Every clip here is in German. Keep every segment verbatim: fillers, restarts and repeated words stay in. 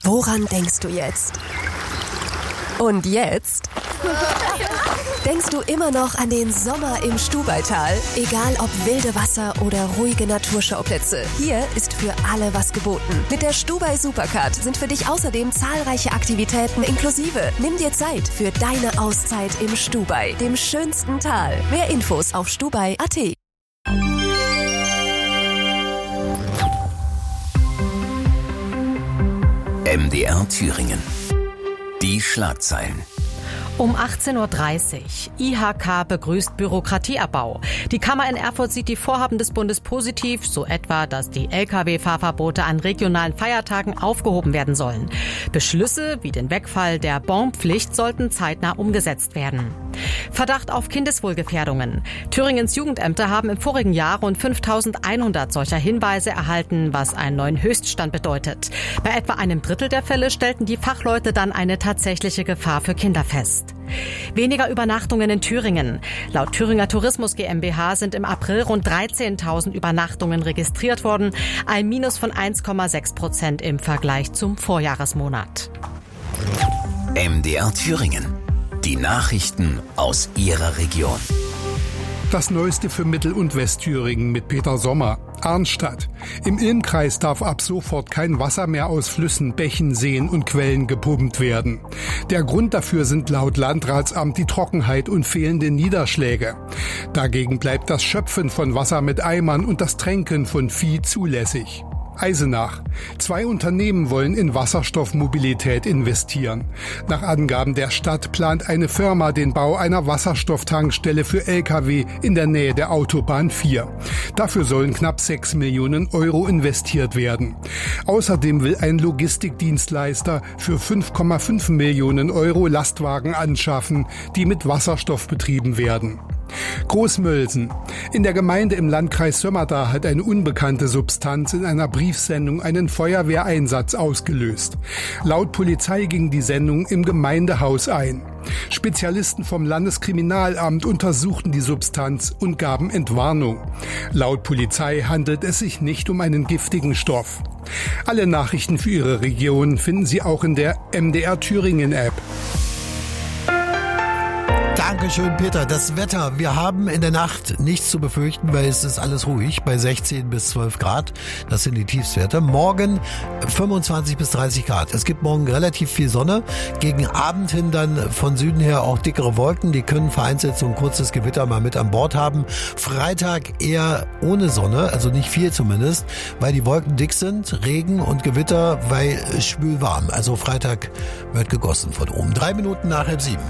Woran denkst du jetzt? Und jetzt? Denkst du immer noch an den Sommer im Stubaital? Egal ob wilde Wasser oder ruhige Naturschauplätze, hier ist für alle was geboten. Mit der Stubai Supercard sind für dich außerdem zahlreiche Aktivitäten inklusive. Nimm dir Zeit für deine Auszeit im Stubai, dem schönsten Tal. Mehr Infos auf stubai punkt at. M D R Thüringen. Die Schlagzeilen. Um achtzehn Uhr dreißig. I H K begrüßt Bürokratieabbau. Die Kammer in Erfurt sieht die Vorhaben des Bundes positiv, so etwa, dass die L K W-Fahrverbote an regionalen Feiertagen aufgehoben werden sollen. Beschlüsse wie den Wegfall der Bonpflicht sollten zeitnah umgesetzt werden. Verdacht auf Kindeswohlgefährdungen. Thüringens Jugendämter haben im vorigen Jahr rund fünftausendeinhundert solcher Hinweise erhalten, was einen neuen Höchststand bedeutet. Bei etwa einem Drittel der Fälle stellten die Fachleute dann eine tatsächliche Gefahr für Kinder fest. Weniger Übernachtungen in Thüringen. Laut Thüringer Tourismus GmbH sind im April rund dreizehntausend Übernachtungen registriert worden, ein Minus von eins Komma sechs Prozent im Vergleich zum Vorjahresmonat. M D R Thüringen. Die Nachrichten aus Ihrer Region. Das Neueste für Mittel- und Westthüringen mit Peter Sommer. Arnstadt. Im Ilmkreis darf ab sofort kein Wasser mehr aus Flüssen, Bächen, Seen und Quellen gepumpt werden. Der Grund dafür sind laut Landratsamt die Trockenheit und fehlende Niederschläge. Dagegen bleibt das Schöpfen von Wasser mit Eimern und das Tränken von Vieh zulässig. Eisenach. Zwei Unternehmen wollen in Wasserstoffmobilität investieren. Nach Angaben der Stadt plant eine Firma den Bau einer Wasserstofftankstelle für L K W in der Nähe der Autobahn vier. Dafür sollen knapp sechs Millionen Euro investiert werden. Außerdem will ein Logistikdienstleister für fünf Komma fünf Millionen Euro Lastwagen anschaffen, die mit Wasserstoff betrieben werden. Großmölsen. In der Gemeinde im Landkreis Sömmerda hat eine unbekannte Substanz in einer Briefsendung einen Feuerwehreinsatz ausgelöst. Laut Polizei ging die Sendung im Gemeindehaus ein. Spezialisten vom Landeskriminalamt untersuchten die Substanz und gaben Entwarnung. Laut Polizei handelt es sich nicht um einen giftigen Stoff. Alle Nachrichten für Ihre Region finden Sie auch in der M D R Thüringen App. Dankeschön, Peter. Das Wetter. Wir haben in der Nacht nichts zu befürchten, weil es ist alles ruhig bei sechzehn bis zwölf Grad. Das sind die Tiefstwerte. Morgen fünfundzwanzig bis dreißig Grad. Es gibt morgen relativ viel Sonne. Gegen Abend hin dann von Süden her auch dickere Wolken. Die können vereinzelt so ein kurzes Gewitter mal mit an Bord haben. Freitag eher ohne Sonne, also nicht viel zumindest, weil die Wolken dick sind. Regen und Gewitter, weil schwül warm. Also Freitag wird gegossen von oben. Drei Minuten nach halb sieben.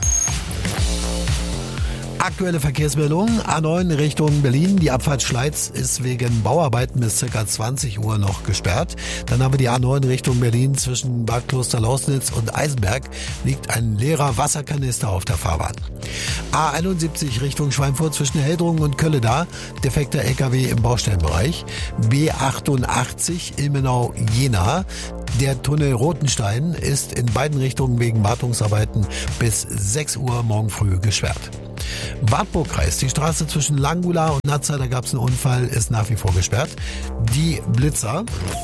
Aktuelle Verkehrsmeldung, A neun Richtung Berlin. Die Abfahrt Schleiz ist wegen Bauarbeiten bis ca. zwanzig Uhr noch gesperrt. Dann haben wir die A neun Richtung Berlin zwischen Bad Kloster-Lausnitz und Eisenberg. Liegt ein leerer Wasserkanister auf der Fahrbahn. A einundsiebzig Richtung Schweinfurt zwischen Heldrungen und Kölle-Da. Defekter L K W im Baustellenbereich. B achtundachtzig Ilmenau-Jena. Der Tunnel Rotenstein ist in beiden Richtungen wegen Wartungsarbeiten bis sechs Uhr morgen früh gesperrt. Wartburg-Kreis, die Straße zwischen Langula und Nazza, da gab es einen Unfall, ist nach wie vor gesperrt. Die Blitzer.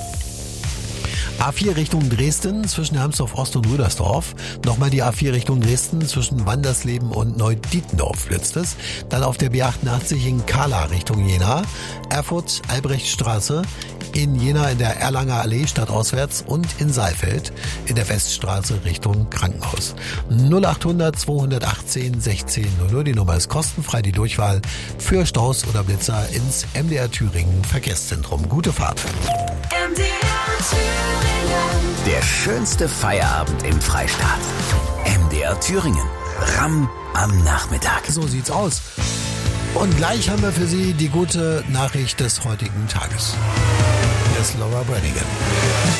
A vier Richtung Dresden zwischen Hermsdorf Ost und Rüdersdorf. Nochmal die A vier Richtung Dresden zwischen Wandersleben und Neudietendorf blitzt es. Dann auf der B achtundachtzig in Kala Richtung Jena. Erfurt Albrechtstraße. In Jena in der Erlanger Allee stadtauswärts und in Saalfeld in der Weststraße Richtung Krankenhaus. null achthundert zweihundertachtzehn sechzehn null null. Die Nummer ist kostenfrei, die Durchwahl für Staus oder Blitzer ins M D R Thüringen Verkehrszentrum. Gute Fahrt. M D R Thüringen. Der schönste Feierabend im Freistaat. M D R Thüringen. Ramm am Nachmittag. So sieht's aus. Und gleich haben wir für Sie die gute Nachricht des heutigen Tages. Hier ist Laura Brannigan.